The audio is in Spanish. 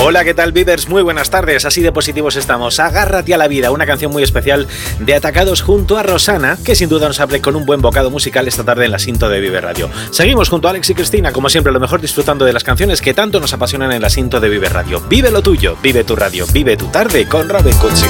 Hola, ¿qué tal, Vivers? Muy buenas tardes, así de positivos estamos. Agárrate a la vida, una canción muy especial de Atacados junto a Rosana, que sin duda nos abre con un buen bocado musical esta tarde en la Sinto de Vive Radio. Seguimos junto a Alex y Cristina, como siempre, lo mejor disfrutando de las canciones que tanto nos apasionan en la Sinto de Vive Radio. Vive lo tuyo, vive tu radio, vive tu tarde con Robin Cutsi.